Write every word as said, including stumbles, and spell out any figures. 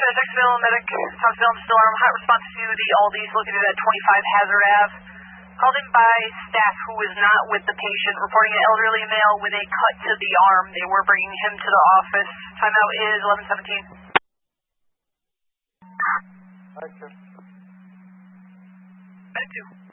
uh, Jacksonville medic, Thompsonville and Storm, hot response to the Aldi's located at twenty-five Hazard Ave. Called in by staff who was not with the patient, reporting an elderly male with a cut to the arm. They were bringing him to the office. Timeout is eleven seventeen. Thank you. Back two.